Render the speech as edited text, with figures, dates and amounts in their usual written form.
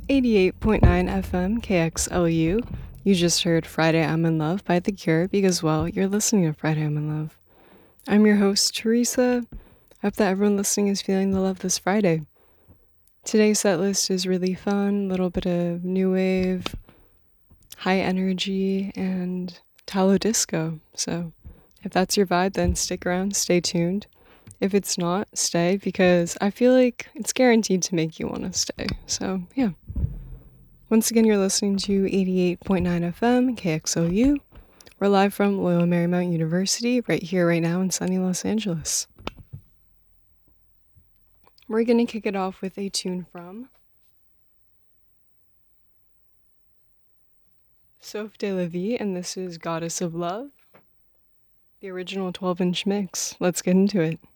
88.9 FM KXLU. You just heard Friday I'm in Love by The Cure because, well, you're listening to Friday I'm in Love. I'm your host, Teresa. I hope that everyone listening is feeling the love this Friday. Today's set list is really fun, a little bit of new wave, high energy, and Talo disco. So if that's your vibe, then stick around, stay tuned. If it's not, stay because I feel like it's guaranteed to make you want to stay. So, yeah. Once again, you're listening to 88.9 FM KXOU. We're live from Loyola Marymount University, right here, right now in sunny Los Angeles. We're going to kick it off with a tune from Soph de la Vie, and this is Goddess of Love, the original 12-inch mix. Let's get into it.